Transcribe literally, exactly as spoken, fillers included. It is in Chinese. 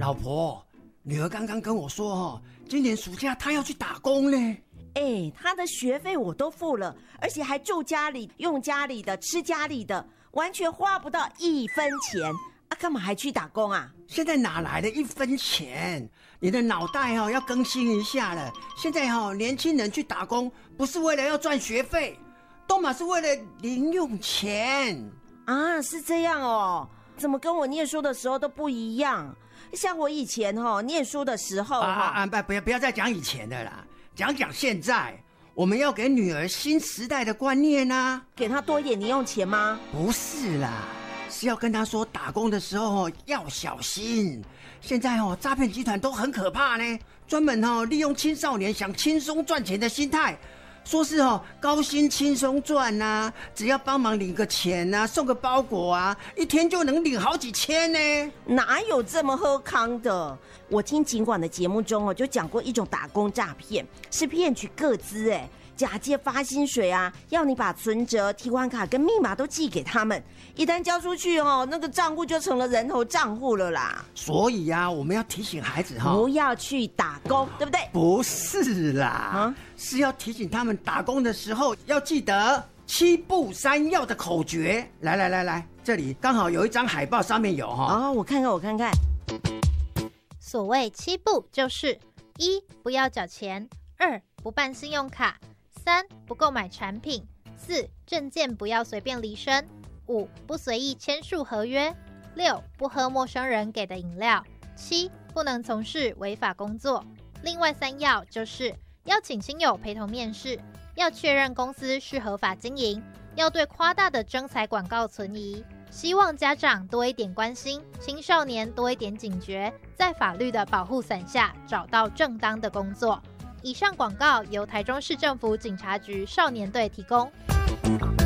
老婆，女儿刚刚跟我说哦，今年暑假她要去打工呢。 哎，她的学费我都付了，而且还住家里，用家里的，吃家里的，完全花不到一分钱啊！干嘛还去打工啊？ 现在哪来的一分钱？你的脑袋哦要更新一下了。现在哦，年轻人去打工不是为了要赚学费，都嘛是为了零用钱啊！是这样哦，怎么跟我念书的时候都不一样？像我以前哦念书的时候啊啊！不不要不要再讲以前的啦，讲讲现在。我们要给女儿新时代的观念啊， 给她多一点零用钱吗？ 不是啦，是要跟她说打工的时候要小心。现在哦，诈骗集团都很可怕呢，专门哦利用青少年想轻松赚钱的心态，说是哦高薪轻松赚啊，只要帮忙领个钱啊，送个包裹啊，一天就能领好几千呢。 哪有这么喝康的？我听警管的节目中哦，就讲过一种打工诈骗，是骗取个资，哎，假借发薪水啊，要你把存折、提款卡跟密码都寄给他们，一旦交出去哦，那个账户就成了人头账户了啦。 所以啊，我们要提醒孩子哈、哦， 不要去打工，对不对？ 不是啦，啊，是要提醒他们打工的时候要记得七不三要的口诀。来来来来，这里刚好有一张海报，上面有哈、 哦。我看看，我看看。 所谓七不，就是一不要缴钱，二不办信用卡，三不购买产品，四证件不要随便离身，五不随意签署合约，六不喝陌生人给的饮料，七不能从事违法工作。另外三要就是要请亲友陪同面试，要确认公司是合法经营，要对夸大的征才广告存疑。希望家长多一点关心，青少年多一点警觉，在法律的保护伞下找到正当的工作。以上广告由台中市政府警察局少年队提供。